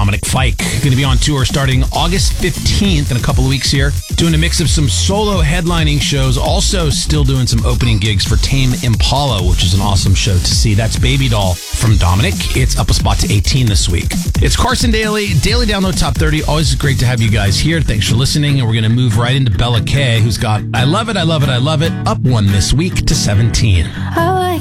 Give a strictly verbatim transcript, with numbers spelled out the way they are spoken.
Dominic Fike. Going to be on tour starting August fifteenth in a couple of weeks here. Doing a mix of some solo headlining shows. Also still doing some opening gigs for Tame Impala, which is an awesome show to see. That's Baby Doll from Dominic. It's up a spot to eighteen this week. It's Carson Daly, Daily Download Top thirty. Always great to have you guys here. Thanks for listening. And we're going to move right into Bella Kay, who's got I Love It, I Love It, I Love It, up one this week to seventeen. I